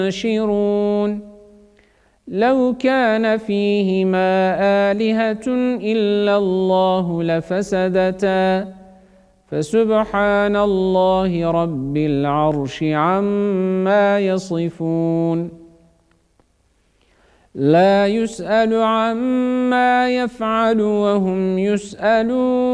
ينشرون لو كان فيهما آلهة إلا الله لفسدتا فسبحان الله رب العرش عما يصفون لا يسأل عما يفعل وهم يسألون